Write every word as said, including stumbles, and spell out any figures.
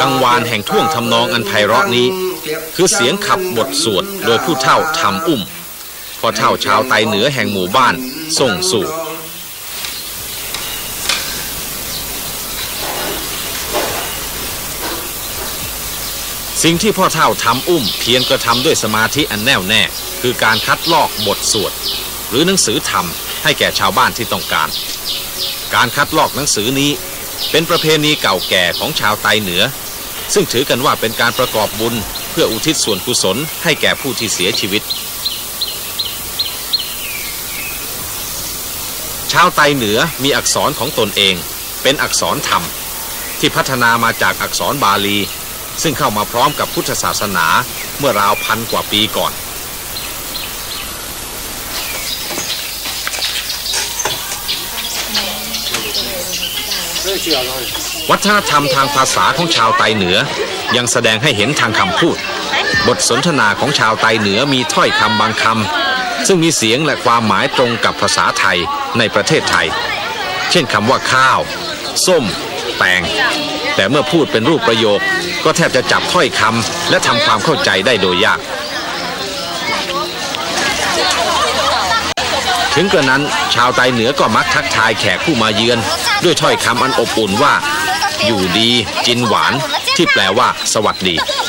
กังวานแห่งท่วงทำนองอันไพเราะนี้คือเสียงขับบทสวดโดยผู้เฒ่าทำอุ้มพ่อเฒ่าชาวไตเหนือแห่งหมู่บ้านส่งสู่สิ่งที่พ่อเฒ่าทำอุ้มเพียงกระทำด้วยสมาธิอันแน่วแน่คือการคัดลอกบทสวดหรือหนังสือธรรมให้แก่ชาวบ้านที่ต้องการการคัดลอกหนังสือนี้เป็นประเพณีเก่าแก่ของชาวไตเหนือซึ่งถือกันว่าเป็นการประกอบบุญเพื่ออุทิศส่วนกุศลให้แก่ผู้ที่เสียชีวิตชาวไตเหนือมีอักษรของตนเองเป็นอักษรธรรมที่พัฒนามาจากอักษรบาลีซึ่งเข้ามาพร้อมกับพุทธศาสนาเมื่อราวพันกว่าปีก่อนวัฒนธรรมทางภาษาของชาวไตเหนือยังแสดงให้เห็นทางคำพูดบทสนทนาของชาวไตเหนือมีถ้อยคำบางคำซึ่งมีเสียงและความหมายตรงกับภาษาไทยในประเทศไทยเช่นคำว่าข้าวส้มแตงแต่เมื่อพูดเป็นรูปประโยคก็แทบจะจับถ้อยคำและทำความเข้าใจได้โดยยากถึงกระนั้นชาวไตเหนือก็มักทักทายแขกผู้มาเยือนด้วยถ้อยคำอันอบอุ่นว่าอยู่ดีจินหวานที่แปลว่าสวัสดี